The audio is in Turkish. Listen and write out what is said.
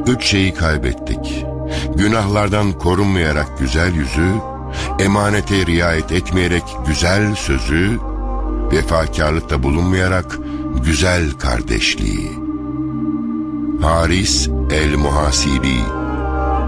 3 şeyi kaybettik. Günahlardan korunmayarak güzel yüzü, emanete riayet etmeyerek güzel sözü, vefakarlıkta bulunmayarak güzel kardeşliği. Haris el-Muhasibi